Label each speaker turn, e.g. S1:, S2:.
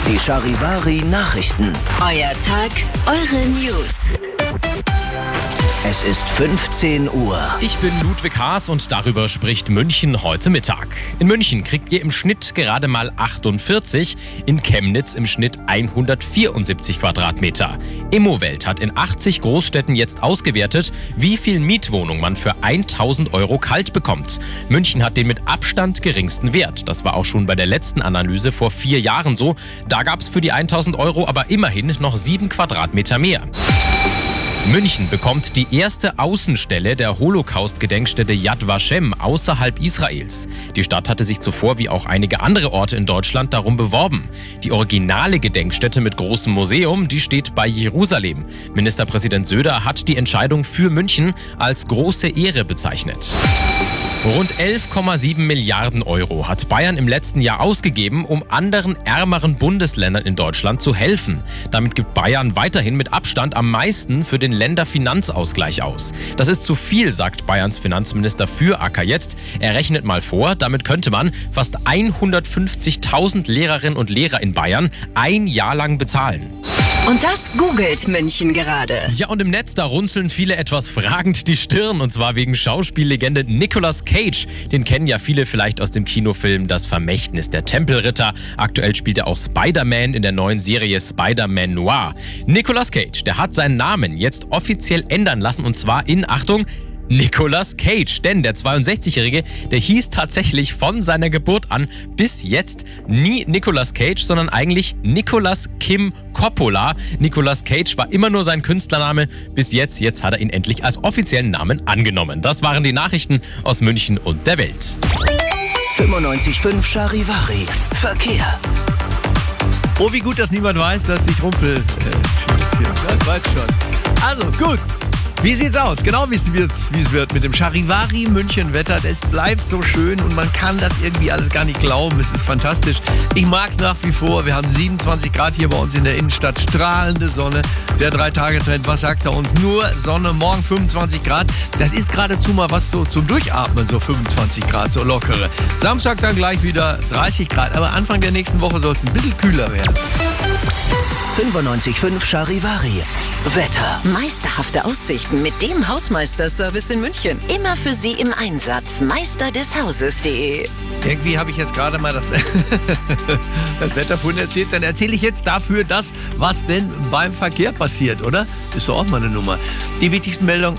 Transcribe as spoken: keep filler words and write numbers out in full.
S1: Die Charivari Nachrichten.
S2: Euer Tag, eure News.
S1: Es ist fünfzehn Uhr.
S3: Ich bin Ludwig Haas und darüber spricht München heute Mittag. In München kriegt ihr im Schnitt gerade mal achtundvierzig, in Chemnitz im Schnitt hundertvierundsiebzig Quadratmeter. Immowelt hat in achtzig Großstädten jetzt ausgewertet, wie viel Mietwohnung man für tausend Euro kalt bekommt. München hat den mit Abstand geringsten Wert. Das war auch schon bei der letzten Analyse vor vier Jahren so. Da gab es für die tausend Euro aber immerhin noch sieben Quadratmeter mehr. München bekommt die erste Außenstelle der Holocaust-Gedenkstätte Yad Vashem außerhalb Israels. Die Stadt hatte sich zuvor wie auch einige andere Orte in Deutschland darum beworben. Die originale Gedenkstätte mit großem Museum, die steht bei Jerusalem. Ministerpräsident Söder hat die Entscheidung für München als große Ehre bezeichnet. Rund elf Komma sieben Milliarden Euro hat Bayern im letzten Jahr ausgegeben, um anderen ärmeren Bundesländern in Deutschland zu helfen. Damit gibt Bayern weiterhin mit Abstand am meisten für den Länderfinanzausgleich aus. Das ist zu viel, sagt Bayerns Finanzminister für Acker jetzt. Er rechnet mal vor, damit könnte man fast hundertfünfzigtausend Lehrerinnen und Lehrer in Bayern ein Jahr lang bezahlen.
S2: Und das googelt München gerade.
S3: Ja, und im Netz, da runzeln viele etwas fragend die Stirn. Und zwar wegen Schauspiellegende Nicolas Cage. Den kennen ja viele vielleicht aus dem Kinofilm Das Vermächtnis der Tempelritter. Aktuell spielt er auch Spider-Man in der neuen Serie Spider-Man Noir. Nicolas Cage, der hat seinen Namen jetzt offiziell ändern lassen. Und zwar in, Achtung, Nicolas Cage, denn der zweiundsechzigjährige, der hieß tatsächlich von seiner Geburt an bis jetzt nie Nicolas Cage, sondern eigentlich Nicolas Kim Coppola. Nicolas Cage war immer nur sein Künstlername, bis jetzt, jetzt hat er ihn endlich als offiziellen Namen angenommen. Das waren die Nachrichten aus München und der Welt.
S1: fünfundneunzig Komma fünf Charivari. Verkehr.
S4: Oh, wie gut, dass niemand weiß, dass ich Rumpel äh, schieße. Das weiß schon. Also, gut. Wie sieht's aus? Genau wie es wird, wie es wird mit dem Charivari München Wetter. Es bleibt so schön und man kann das irgendwie alles gar nicht glauben. Es ist fantastisch. Ich mag's nach wie vor. Wir haben siebenundzwanzig Grad hier bei uns in der Innenstadt. Strahlende Sonne. Der Drei-Tage-Trend, was sagt er uns? Nur Sonne, morgen fünfundzwanzig Grad. Das ist geradezu mal was so zum Durchatmen, so fünfundzwanzig Grad, so lockere. Samstag dann gleich wieder dreißig Grad. Aber Anfang der nächsten Woche soll es ein bisschen kühler werden.
S1: fünfundneunzig Komma fünf Charivari. Wetter.
S2: Meisterhafte Aussichten mit dem Hausmeister-Service in München. Immer für Sie im Einsatz. meister des hauses punkt de.
S4: Irgendwie habe ich jetzt gerade mal das, das Wetter vorhin erzählt. Dann erzähle ich jetzt dafür das, was denn beim Verkehr passiert, oder? Ist doch auch mal eine Nummer. Die wichtigsten Meldungen